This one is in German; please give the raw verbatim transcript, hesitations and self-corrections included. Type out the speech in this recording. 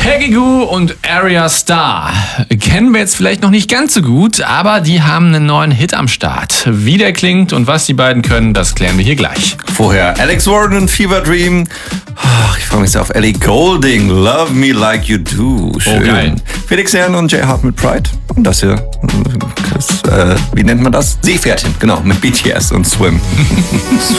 Peggy Gou und Arya Starr kennen wir jetzt vielleicht noch nicht ganz so gut, aber die haben einen neuen Hit am Start. Wie der klingt und was die beiden können, das klären wir hier gleich. Vorher Alex Warren und Fever Dream. Ach, ich freue mich sehr auf Ellie Goulding. Love Me Like You Do. Schön. Oh, geil. Felix Herrn und Jay Hart mit Pride. Und das hier, das, äh, wie nennt man das? Seepferdchen, genau, mit B T S und Swim. Swim.